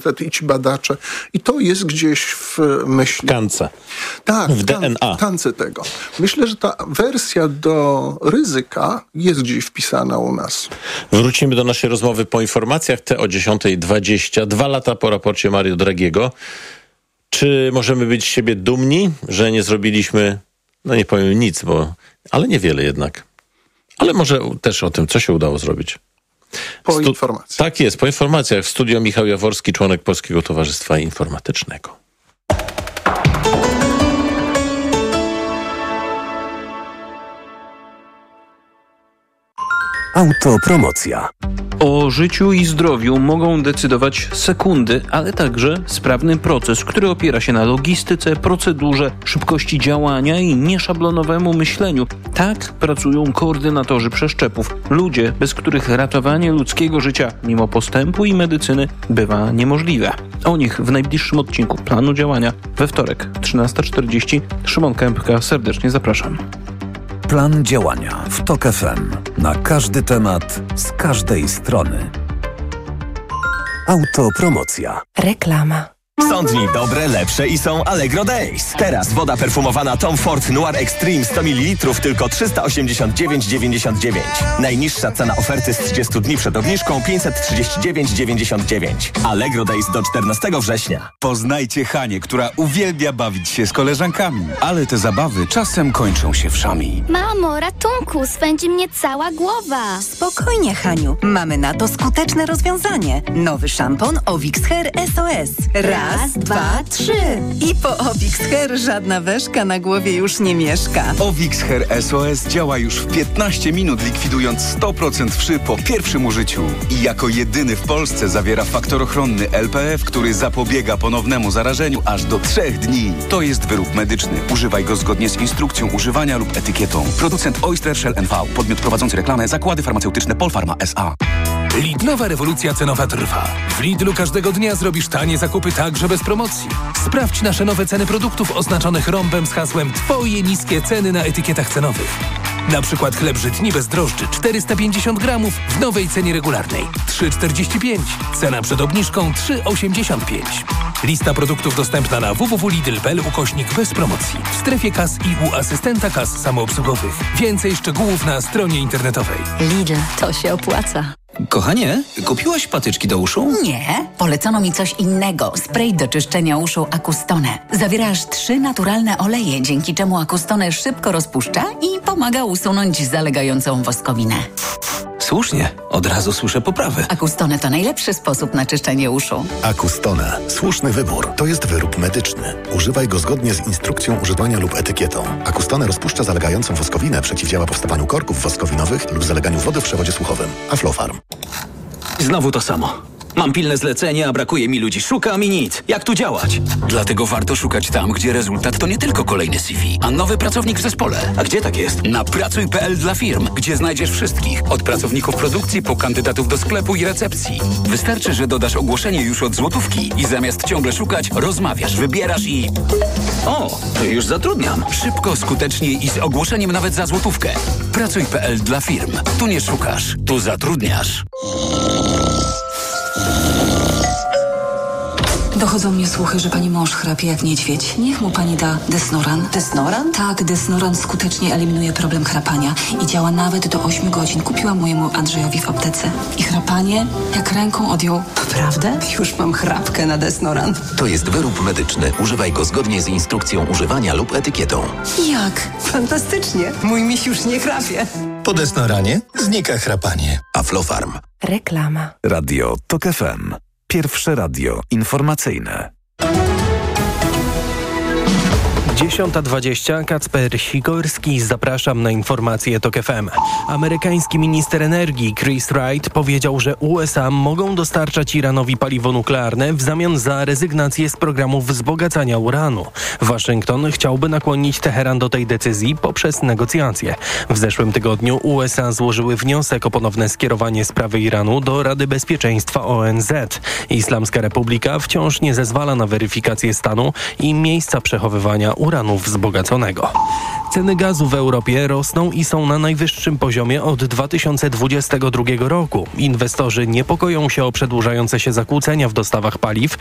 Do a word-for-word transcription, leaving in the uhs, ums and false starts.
i ci badacze. I to jest gdzieś w myśli. W kance. Tak, w D N A. W tance tego. Myślę, że ta wersja do ryzyka jest gdzieś wpisana u nas. Wrócimy do naszej rozmowy po informacjach. Te o dziesiąta dwadzieścia. Dwa lata po raporcie Mario Draghiego. Czy możemy być z siebie dumni, że nie zrobiliśmy, no nie powiem nic, bo, ale niewiele jednak. Ale może też o tym, co się udało zrobić. Po Stu- informacjach. Tak jest, po informacjach. W studio Michał Jaworski, członek Polskiego Towarzystwa Informatycznego. Autopromocja. O życiu i zdrowiu mogą decydować sekundy, ale także sprawny proces, który opiera się na logistyce, procedurze, szybkości działania i nieszablonowemu myśleniu. Tak pracują koordynatorzy przeszczepów. Ludzie, bez których ratowanie ludzkiego życia, mimo postępu i medycyny, bywa niemożliwe. O nich w najbliższym odcinku planu działania we wtorek, trzynasta czterdzieści. Szymon Kępka, serdecznie zapraszam. Plan działania w TOK F M. Na każdy temat, z każdej strony. Autopromocja. Reklama. Są dni dobre, lepsze i są Allegro Days. Teraz woda perfumowana Tom Ford Noir Extreme sto mililitrów tylko trzysta osiemdziesiąt dziewięć dziewięćdziesiąt dziewięć. Najniższa cena oferty z trzydziestu dni przed obniżką pięćset trzydzieści dziewięć dziewięćdziesiąt dziewięć. Allegro Days do czternastego września. Poznajcie Hanię, która uwielbia bawić się z koleżankami, ale te zabawy czasem kończą się wszami. Mamo, ratunku, swędzi mnie cała głowa. Spokojnie, Haniu. Mamy na to skuteczne rozwiązanie. Nowy szampon Ovix Hair S O S. Raz, Raz, dwa, trzy. I po Ovix Hair żadna weszka na głowie już nie mieszka. Ovix Hair S O S działa już w piętnaście minut, likwidując sto procent wszy po pierwszym użyciu. I jako jedyny w Polsce zawiera faktor ochronny L P F, który zapobiega ponownemu zarażeniu aż do trzech dni. To jest wyrób medyczny. Używaj go zgodnie z instrukcją używania lub etykietą. Producent Oyster Shell N V. Podmiot prowadzący reklamę Zakłady Farmaceutyczne Polpharma S A. Lidlowa rewolucja cenowa trwa. W Lidlu każdego dnia zrobisz tanie zakupy także bez promocji. Sprawdź nasze nowe ceny produktów oznaczonych rąbem z hasłem Twoje niskie ceny na etykietach cenowych. Na przykład chleb żytni bez drożdży czterysta pięćdziesiąt gramów w nowej cenie regularnej trzy czterdzieści pięć. Cena przed obniżką trzy osiemdziesiąt pięć. Lista produktów dostępna na w w w kropka lidl kropka p l ukośnik bez promocji. W strefie kas i u asystenta kas samoobsługowych. Więcej szczegółów na stronie internetowej. Lidl, to się opłaca. Kochanie, kupiłaś patyczki do uszu? Nie, polecono mi coś innego. Spray do czyszczenia uszu Acustone. Zawiera aż trzy naturalne oleje, dzięki czemu Acustone szybko rozpuszcza i pomaga usunąć zalegającą woskowinę. Słusznie, od razu słyszę poprawy. Acustone to najlepszy sposób na czyszczenie uszu. Acustone. Słuszny wybór. To jest wyrób medyczny. Używaj go zgodnie z instrukcją używania lub etykietą. Acustone rozpuszcza zalegającą woskowinę, przeciwdziała powstawaniu korków woskowinowych lub zaleganiu wody w przewodzie słuchowym. Aflofarm. Znowu to samo. Mam pilne zlecenie, a brakuje mi ludzi. Szukam i nic. Jak tu działać? Dlatego warto szukać tam, gdzie rezultat to nie tylko kolejny C V, a nowy pracownik w zespole. A gdzie tak jest? Na pracuj kropka p l dla firm, gdzie znajdziesz wszystkich. Od pracowników produkcji po kandydatów do sklepu i recepcji. Wystarczy, że dodasz ogłoszenie już od złotówki i zamiast ciągle szukać, rozmawiasz, wybierasz i... O, to już zatrudniam. Szybko, skutecznie i z ogłoszeniem nawet za złotówkę. pracuj kropka p l dla firm. Tu nie szukasz, tu zatrudniasz. Dochodzą mnie słuchy, że pani mąż chrapie jak niedźwiedź. Niech mu pani da Desnoran. Desnoran? Tak, Desnoran skutecznie eliminuje problem chrapania i działa nawet do ośmiu godzin. Kupiłam mojemu Andrzejowi w aptece. I chrapanie jak ręką odjął. Naprawdę? Już mam chrapkę na Desnoran. To jest wyrób medyczny. Używaj go zgodnie z instrukcją używania lub etykietą. Jak? Fantastycznie. Mój miś już nie chrapie. Po Desnoranie znika chrapanie. Aflofarm. Reklama. Radio TOK F M. Pierwsze radio informacyjne. dziesiąta dwadzieścia. Kacper Sikorski. Zapraszam na informacje TOK F M. Amerykański minister energii Chris Wright powiedział, że U S A mogą dostarczać Iranowi paliwo nuklearne w zamian za rezygnację z programów wzbogacania uranu. Waszyngton chciałby nakłonić Teheran do tej decyzji poprzez negocjacje. W zeszłym tygodniu U S A złożyły wniosek o ponowne skierowanie sprawy Iranu do Rady Bezpieczeństwa O N Z. Islamska Republika wciąż nie zezwala na weryfikację stanu i miejsca przechowywania uranu wzbogaconego. Ceny gazu w Europie rosną i są na najwyższym poziomie od dwa tysiące dwudziestego drugiego roku. Inwestorzy niepokoją się o przedłużające się zakłócenia w dostawach paliw,